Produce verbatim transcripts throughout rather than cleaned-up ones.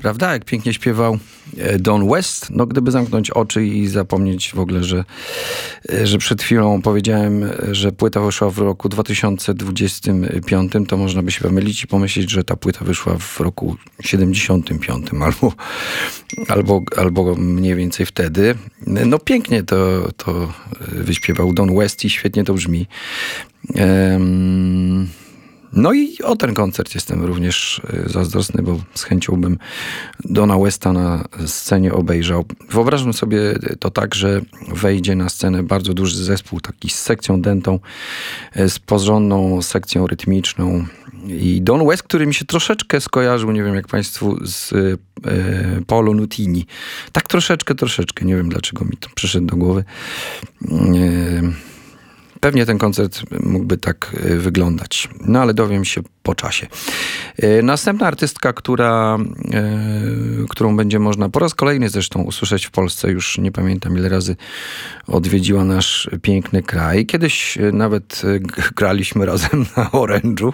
prawda? Jak pięknie śpiewał Don West. No gdyby zamknąć oczy i zapomnieć w ogóle, że, że przed chwilą powiedziałem, że płyta wyszła w roku dwa tysiące dwudziestym piątym, to można by się pomylić i pomyśleć, że ta płyta wyszła w roku siedemdziesiątym piątym albo, albo, albo mniej więcej wtedy. No pięknie to, to wyśpiewał Don West i świetnie to brzmi. Um, No i o ten koncert jestem również zazdrosny, bo z chęcią bym Dona Westa na scenie obejrzał. Wyobrażam sobie to tak, że wejdzie na scenę bardzo duży zespół, taki z sekcją dętą, z porządną sekcją rytmiczną. I Don West, który mi się troszeczkę skojarzył, nie wiem jak państwu, z e, Paolo Nutini. Tak troszeczkę, troszeczkę. Nie wiem dlaczego mi to przyszedł do głowy. E, Pewnie ten koncert mógłby tak wyglądać, no ale dowiem się po czasie. Następna artystka, która, którą będzie można po raz kolejny zresztą usłyszeć w Polsce, już nie pamiętam ile razy odwiedziła nasz piękny kraj. Kiedyś nawet graliśmy razem na Orange'u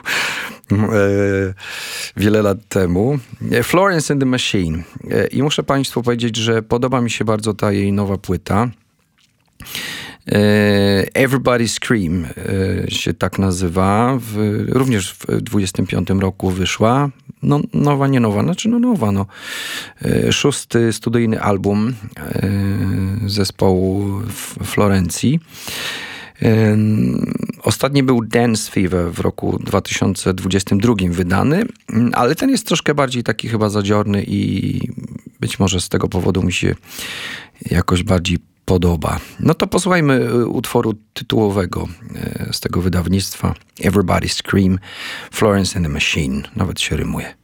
wiele lat temu. Florence and the Machine. I muszę państwu powiedzieć, że podoba mi się bardzo ta jej nowa płyta. Everybody Scream się tak nazywa. W, również w dwudziestym piątym roku wyszła. No, nowa, nie nowa, znaczy no nowa, no. Szósty studyjny album zespołu w Florencji. Ostatni był Dance Fever w roku dwa tysiące dwudziestym drugim wydany, ale ten jest troszkę bardziej taki chyba zadziorny i być może z tego powodu mi się jakoś bardziej podoba. No to posłuchajmy utworu tytułowego z tego wydawnictwa. Everybody Scream, Florence and the Machine. Nawet się rymuje.